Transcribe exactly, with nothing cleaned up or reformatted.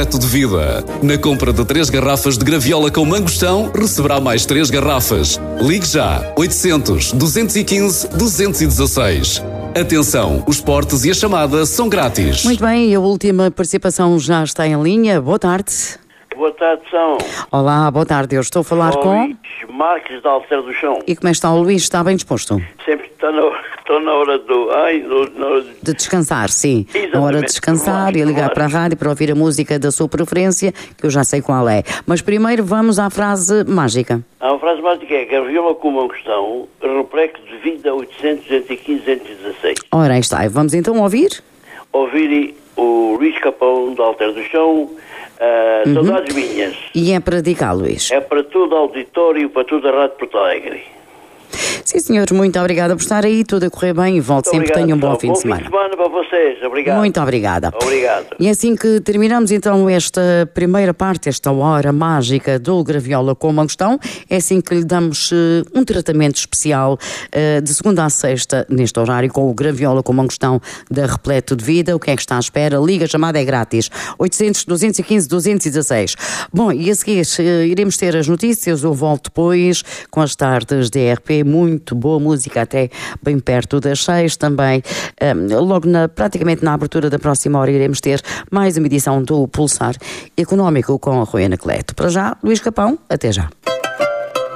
repleto de vida. Na compra de três garrafas de graviola com mangostão, receberá mais três garrafas. Ligue já, oitocentos, duzentos e quinze, duzentos e dezasseis. Atenção, os portes e a chamada são grátis. Muito bem, a última participação já está em linha. Boa tarde. Boa tarde, São. Olá, boa tarde. Eu estou a falar Luís com... Marques da Alter do Chão. E como é que está o Luís? Está bem disposto? Sempre está na, estou na hora do... Ai, no, no... De descansar, sim. Exatamente. Na hora de descansar Claro, e ligar claro. para a rádio para ouvir a música da sua preferência, que eu já sei qual é. Mas primeiro vamos à frase mágica. Há uma frase mágica é: graviola com mangostão, repleto de vida, oitocentos, duzentos e quinze, duzentos e dezasseis. Ora, aí está. Vamos então ouvir? Ouvir o Luís Capão da Alter do Chão, uh, Uhum. saudades minhas. E é para dedicar, Luís. É para todo o auditório, para toda a Rádio Porto Alegre. Sim, senhor. Muito obrigada por estar aí. Tudo a correr bem e volte sempre. Obrigado, Tenha um bom São. fim de semana. Bom fim de semana para vocês. Obrigado. Muito obrigada. Obrigado. E assim que terminamos então esta primeira parte, esta hora mágica do Graviola com Mangostão, é assim que lhe damos uh, um tratamento especial uh, de segunda a sexta, neste horário, com o Graviola com Mangostão da Repleto de Vida. O que é que está à espera? Liga, a chamada é grátis. oitocentos, duzentos e quinze, duzentos e dezasseis. Bom, e a seguir uh, iremos ter as notícias. Eu volto depois com as tardes de R P. Muito boa música, até bem perto das seis também. Um, logo na, praticamente na abertura da próxima hora iremos ter mais uma edição do Pulsar Económico com a Rui Anacleto. Para já, Luís Capão, até já.